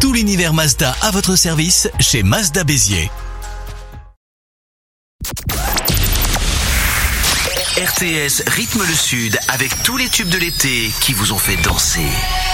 Tout l'univers Mazda à votre service chez Mazda Béziers. RTS rythme le Sud avec tous les tubes de l'été qui vous ont fait danser.